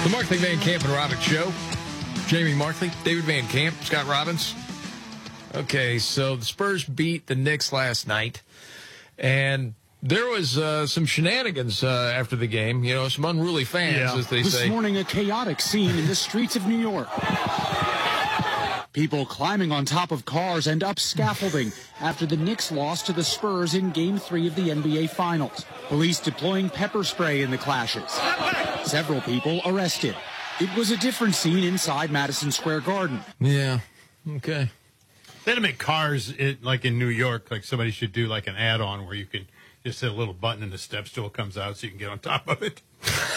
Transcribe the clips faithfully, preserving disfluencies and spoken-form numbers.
The Markley, Van Camp, and Robbins Show. Jamie Markley, David Van Camp, Scott Robbins. Okay, so the Spurs beat the Knicks last night, and there was uh, some shenanigans uh, after the game. You know, some unruly fans, yeah. as they this say. This morning, a chaotic scene in the streets of New York. People climbing on top of cars and up scaffolding after the Knicks lost to the Spurs in Game three of the N B A Finals. Police deploying pepper spray in the clashes. Several people arrested. It was a different scene inside Madison Square Garden. Yeah, okay. They had to make cars, it, like in New York, like somebody should do like an add-on where you can just hit a little button and the step stool comes out so you can get on top of it.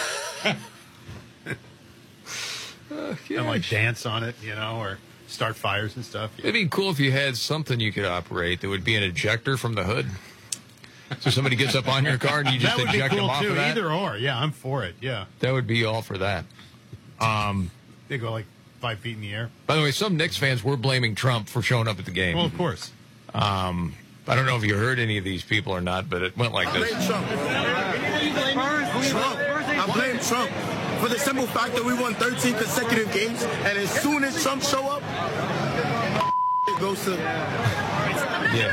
oh, and like dance on it, you know, or start fires and stuff. Yeah. It'd be cool if you had something you could operate that would be an ejector from the hood. So somebody gets up on your car and you just that would eject be cool them off too. of that. Either or, yeah, I'm for it. Yeah, that would be all for that. Um, they go like five feet in the air. By the way, some Knicks fans were blaming Trump for showing up at the game. Well, of course. Um, I don't know if you heard any of these people or not, but it went like I this. blame Trump. Trump. I blame Trump for the simple fact that we won thirteen consecutive games, and as soon as Trump show up, it goes to. Yeah.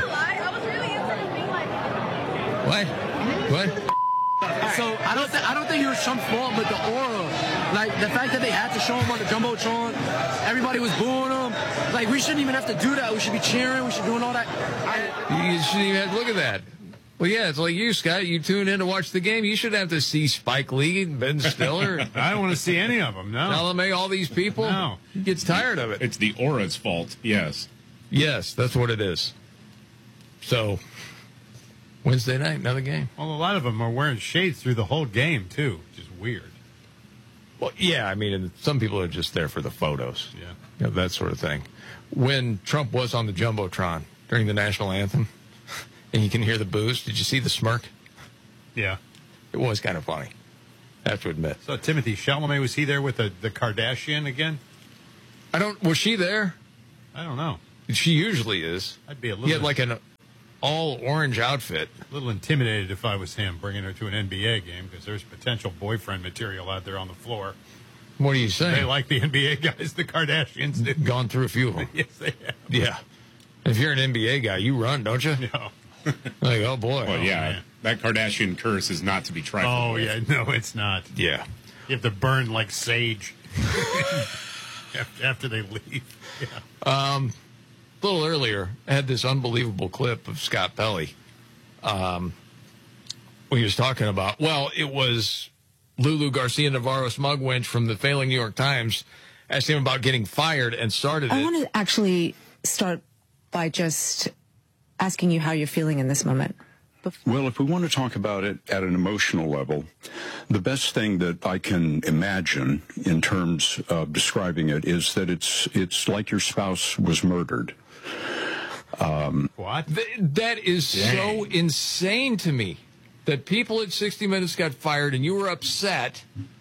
What? What? So I don't, th- I don't think it was Trump's fault, but the aura, like the fact that they had to show him on the jumbotron, everybody was booing him. Like we shouldn't even have to do that. We should be cheering. We should be doing all that. You shouldn't even have to look at that. Well, yeah, it's like you, Scott. You tune in to watch the game. You should have to see Spike Lee, Ben Stiller. I don't want to see any of them. No. L M A, all these people. No. He gets tired of it. It's the aura's fault. Yes. Yes, that's what it is. So. Wednesday night, another game. Well, a lot of them are wearing shades through the whole game, too, which is weird. Well, yeah, I mean, and some people are just there for the photos. Yeah. You know, that sort of thing. When Trump was on the Jumbotron during the national anthem, and you can hear the boos, did you see the smirk? Yeah. It was kind of funny, I have to admit. So Timothy Chalamet, was he there with the, the Kardashian again? I don't, was she there? I don't know. She usually is. I'd be a little... He had like an all-orange outfit. A little intimidated if I was him, bringing her to an N B A game, because there's potential boyfriend material out there on the floor. What are you saying? They like the N B A guys, the Kardashians do. Gone through a few of them. Yes, they have. Yeah. If you're an N B A guy, you run, don't you? No. Like, oh, boy. Well, oh, yeah, man. that Kardashian curse is not to be trifled Oh, with. yeah, no, it's not. Yeah. You have to burn like sage after they leave. Yeah. Um... A little earlier, I had this unbelievable clip of Scott Pelley. Um, when he was talking about, well, it was Lulu Garcia Navarro Smugwinch from the failing New York Times asked him about getting fired and started I it. I want to actually start by just asking you how you're feeling in this moment. Before. Well, if we want to talk about it at an emotional level, the best thing that I can imagine in terms of describing it is that it's it's like your spouse was murdered. Um, what? Th- that is Dang. so insane to me that people at sixty minutes got fired and you were upset.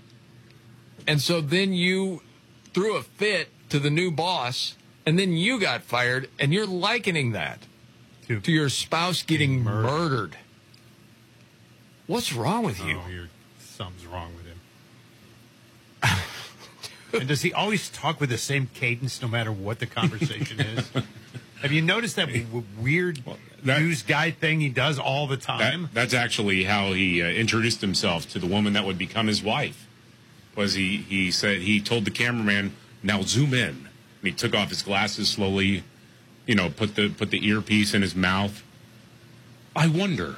And so then you threw a fit to the new boss and then you got fired and you're likening that to, to your spouse getting murdered. murdered. What's wrong with you? Oh, your, something's wrong with him. And does he always talk with the same cadence no matter what the conversation is? Have you noticed that w- weird well, that, news guy thing he does all the time? That, that's actually how he uh, introduced himself to the woman that would become his wife. Was he, he said, he told the cameraman, now zoom in. And he took off his glasses slowly, you know, put the, put the earpiece in his mouth. I wonder,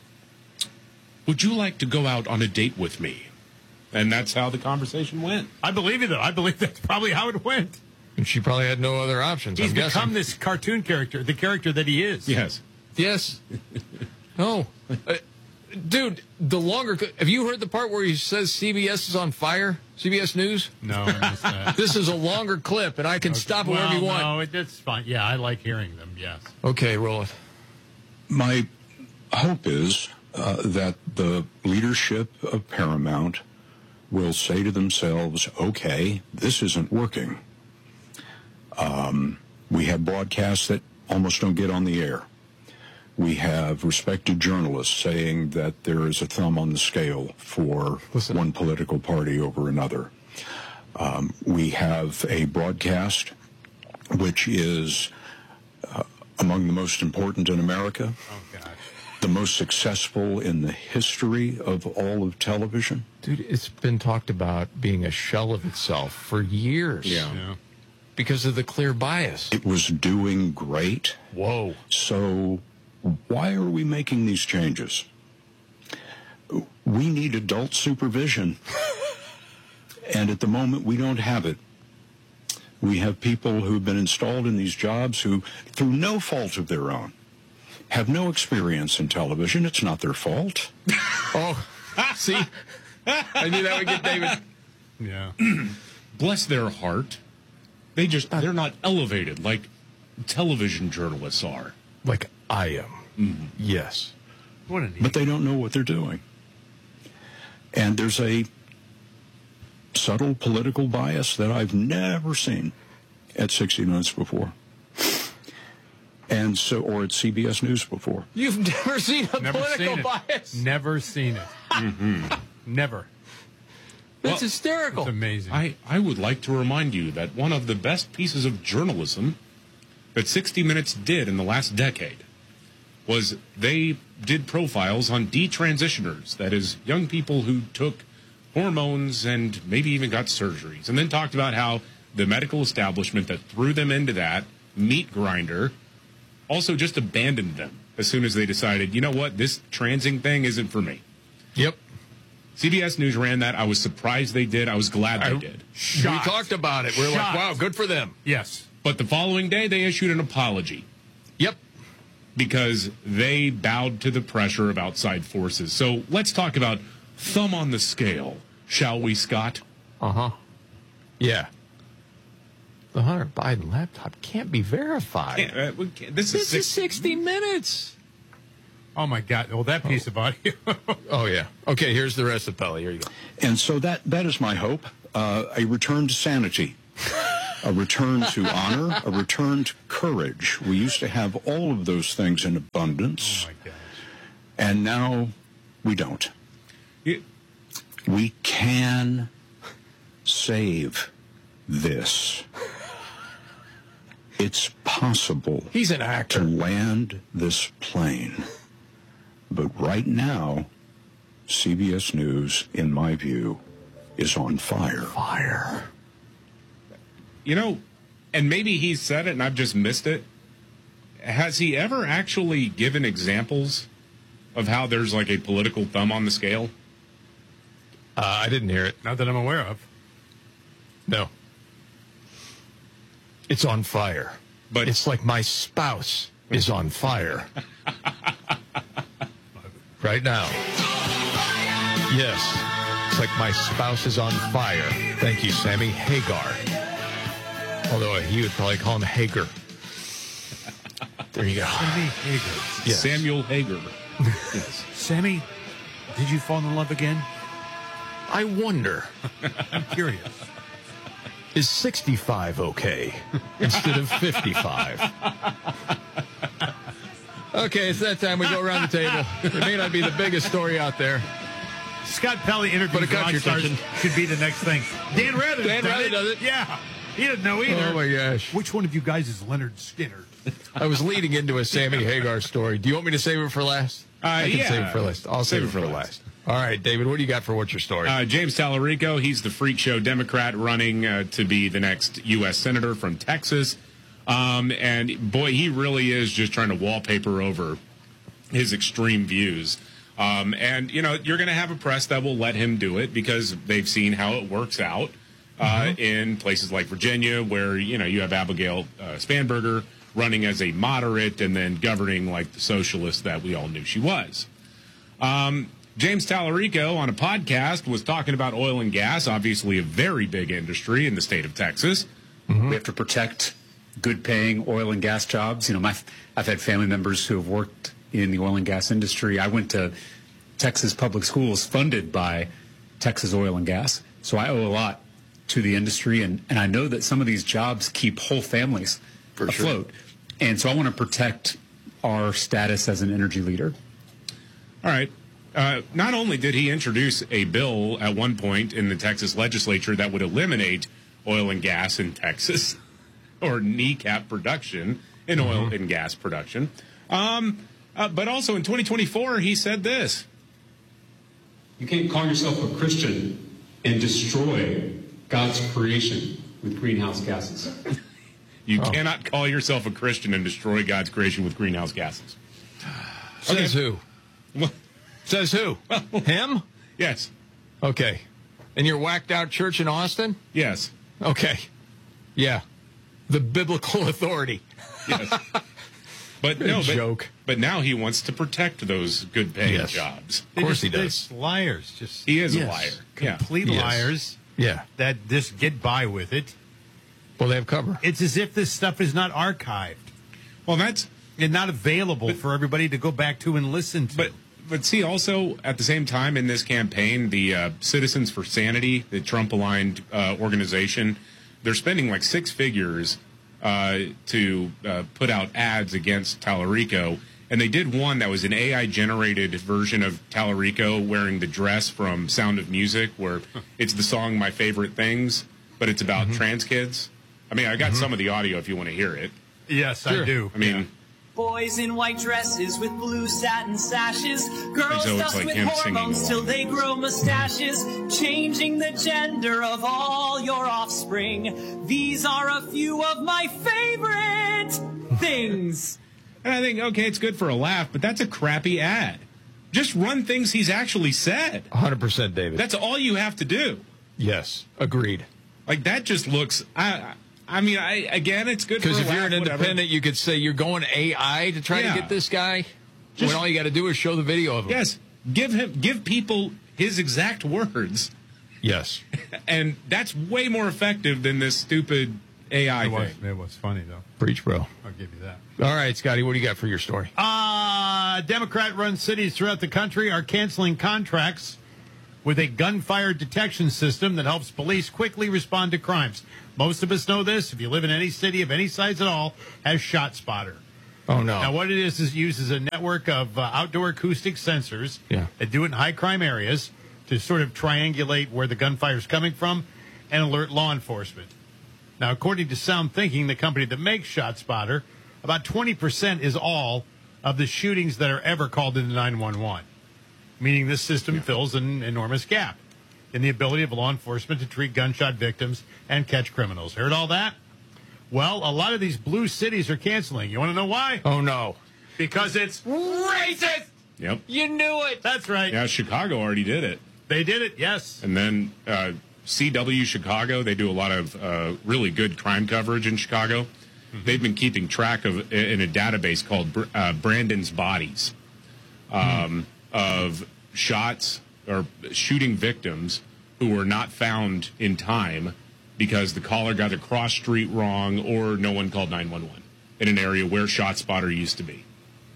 would you like to go out on a date with me? And that's how the conversation went. I believe you, though. I believe that's probably how it went. And she probably had no other options. He's I'm become guessing. this cartoon character, the character that he is. Yes. Yes. No. Uh, dude, the longer... Have you heard the part where he says C B S is on fire? C B S News? No, I missed that. This is a longer clip, and I can okay. stop it well, wherever you want. No, it, that's fine. Yeah, I like hearing them, yes. Okay, roll it. My hope is uh, that the leadership of Paramount will say to themselves, okay, this isn't working. Um, we have broadcasts that almost don't get on the air. We have respected journalists saying that there is a thumb on the scale for Listen. one political party over another. Um, we have a broadcast which is uh, among the most important in America, Oh, gosh. the most successful in the history of all of television. Dude, it's been talked about being a shell of itself for years. Yeah. Because of the clear bias. It was doing great. Whoa. So why are we making these changes? We need adult supervision. And at the moment, we don't have it. We have people who've been installed in these jobs who, through no fault of their own, have no experience in television. It's not their fault. Oh, see? I knew that would get David. Yeah. Bless their heart. They just, they're not elevated like television journalists are. Like I am. Mm-hmm. Yes. What an But they don't know what they're doing. And there's a subtle political bias that I've never seen at sixty minutes before. And so, or at C B S News before. You've never seen a Never political seen it. bias? Never seen it. Mm-hmm. Never. That's Well, hysterical. It's amazing. I, I would like to remind you that one of the best pieces of journalism that sixty minutes did in the last decade was they did profiles on detransitioners, that is, young people who took hormones and maybe even got surgeries, and then talked about how the medical establishment that threw them into that meat grinder also just abandoned them as soon as they decided, you know what, this transing thing isn't for me. Yep. C B S News ran that. I was surprised they did. I was glad they I- did. Shocked. We talked about it. We We're Shocked. like, wow, good for them. Yes. But the following day, they issued an apology Yep. because they bowed to the pressure of outside forces. So let's talk about thumb on the scale, shall we, Scott? Uh-huh. Yeah. The Hunter Biden laptop can't be verified. Can't- uh, we can't- this, This is, is six, sixty minutes. Oh, my God. Well, that piece of audio. Oh, yeah. Okay, here's the rest of Pele. Here you go. And so that, that is my hope, uh, a return to sanity, a return to honor, a return to courage. We used to have all of those things in abundance, Oh, my gosh. and now we don't. You- We can save this. It's possible He's an to actor. land this plane. But right now, C B S News, in my view, is on fire. Fire. You know, and maybe he said it and I've just missed it. Has he ever actually given examples of how there's like a political thumb on the scale? Uh, I didn't hear it. Not that I'm aware of. No. It's on fire. But It's like my spouse is on fire. Right now. Yes. It's like my spouse is on fire. Thank you, Sammy Hagar. Although he would probably call him Hager. There you go. Sammy Hager. Yes. Samuel Hager. Yes. Sammy, did you fall in love again? I wonder, I'm curious. is sixty-five okay instead of fifty-five? Okay, it's that time we go around the table. It may not be the biggest story out there. Scott Pelley But interviews it got rock your stars attention. should be the next thing. Dan Rather Dan Rather does it. Yeah. He didn't know either. Oh, my gosh. Which one of you guys is Leonard Skinner? I was leading into a Sammy Hagar story. Do you want me to save it for last? Uh, I can yeah. save it for last. I'll save, it for the last. All right, David, what do you got for what's your story? Uh, James Tallarico, he's the freak show Democrat running uh, to be the next U S Senator from Texas. Um, and boy, he really is just trying to wallpaper over his extreme views. Um, and, you know, you're going to have a press that will let him do it because they've seen how it works out uh, mm-hmm. in places like Virginia where, you know, you have Abigail uh, Spanberger running as a moderate and then governing like the socialist that we all knew she was. Um, James Tallarico on a podcast was talking about oil and gas, obviously a very big industry in the state of Texas. Mm-hmm. We have to protect good-paying oil and gas jobs. You know, my, I've had family members who have worked in the oil and gas industry. I went to Texas public schools funded by Texas Oil and Gas, so I owe a lot to the industry, and, and I know that some of these jobs keep whole families For afloat. sure. And so I want to protect our status as an energy leader. All right. Uh, not only did he introduce a bill at one point in the Texas legislature that would eliminate oil and gas in Texas, or kneecap production in oil mm-hmm. and gas production, um, uh, but also in twenty twenty-four, he said this. You can't call yourself a Christian and destroy God's creation with greenhouse gases. You oh. cannot call yourself a Christian and destroy God's creation with greenhouse gases. Says okay. who? Well, Says who? Well, Him? Yes. Okay. In your whacked out church in Austin? Yes. Okay. Yeah. The biblical authority. Yes. But no, but, joke. But now he wants to protect those good paying yes. jobs. Of course just, he does. Liars. Just He is yes. a liar. Complete yeah. liars. Yeah. That just get by with it. Well, they have cover. It's as if this stuff is not archived. Well, that's... And not available but, for everybody to go back to and listen to. But but see, also, at the same time in this campaign, the uh, Citizens for Sanity, the Trump-aligned uh, organization, they're spending like six figures uh, to uh, put out ads against Tallarico. And they did one that was an A I-generated version of Tallarico wearing the dress from Sound of Music, where it's the song My Favorite Things, but it's about mm-hmm. trans kids. I mean, I got mm-hmm. some of the audio if you want to hear it. Yes, sure. I do. I mean... Yeah. Boys in white dresses with blue satin sashes, girls so stuffed like with hormones till they grow mustaches, changing the gender of all your offspring. These are a few of my favorite things. And I think, okay, it's good for a laugh, but that's a crappy ad. Just run things he's actually said. one hundred percent, David. That's all you have to do. Yes, agreed. Like, that just looks... I, I mean, I again, it's good for a laugh. Because if you're an independent, whatever. You could say you're going A I to try yeah. to get this guy, just, when all you got to do is show the video of him. Yes, give him, give people his exact words. Yes. And that's way more effective than this stupid A I it was, thing. It was funny, though. Preach, bro. I'll give you that. All right, Scotty, what do you got for your story? Uh, Democrat-run cities throughout the country are canceling contracts with a gunfire detection system that helps police quickly respond to crimes. Most of us know this. If you live in any city of any size at all, has ShotSpotter. Oh, no. Now, what it is is it uses a network of uh, outdoor acoustic sensors yeah. that do it in high-crime areas to sort of triangulate where the gunfire is coming from and alert law enforcement. Now, according to Sound Thinking, the company that makes ShotSpotter, about twenty percent is all of the shootings that are ever called into nine one one, meaning this system yeah. fills an enormous gap in the ability of law enforcement to treat gunshot victims and catch criminals. Heard all that? Well, a lot of these blue cities are canceling. You want to know why? Oh, no. Because it's racist! Yep. You knew it! That's right. Yeah, Chicago already did it. They did it, yes. And then uh, C W Chicago, they do a lot of uh, really good crime coverage in Chicago. Mm-hmm. They've been keeping track of, in a database called uh, Brandon's Bodies, um, mm. of shots or shooting victims who were not found in time because the caller got a cross street wrong or no one called nine one one in an area where ShotSpotter used to be.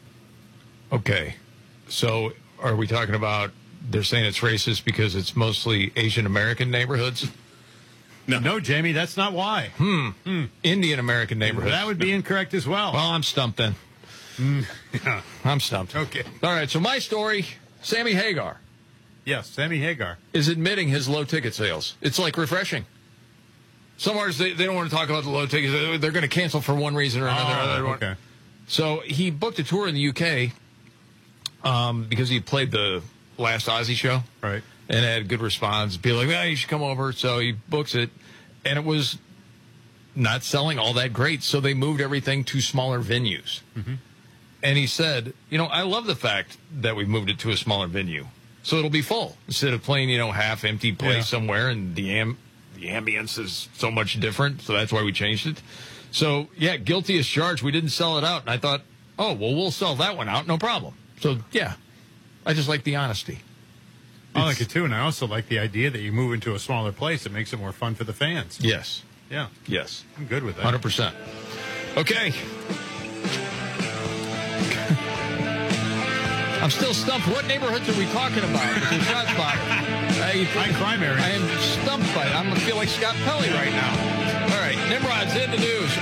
Okay. So are we talking about they're saying it's racist because it's mostly Asian American neighborhoods? No. No, Jamie, that's not why. Hmm. hmm. Indian American neighborhoods. That would be incorrect as well. Well, I'm stumped then. Mm. Yeah. I'm stumped. Okay. All right, so my story, Sammy Hagar. Yes, Sammy Hagar. Is admitting his low ticket sales. It's like refreshing. Some artists, they, they don't want to talk about the low tickets. They're going to cancel for one reason or another. Oh, okay. So he booked a tour in the U K um, because he played the last Ozzy show. Right. And had good response. People like, well, you should come over. So he books it. And it was not selling all that great. So they moved everything to smaller venues. Mm-hmm. And he said, you know, I love the fact that we moved it to a smaller venue. So it'll be full instead of playing, you know, half empty place yeah. somewhere. And the am- the ambience is so much different. So that's why we changed it. So, yeah, guilty as charged. We didn't sell it out. And I thought, oh, well, we'll sell that one out. No problem. So, yeah, I just like the honesty. I like it, too, and I also like the idea that you move into a smaller place. It makes it more fun for the fans. Yes. Yeah. Yes. I'm good with that. one hundred percent. Okay. I'm still stumped. What neighborhoods are we talking about? It's a ShotSpotter. I, High crime area. I am stumped by it. I'm going to feel like Scott Pelley right now. All right, Nimrod's in the news.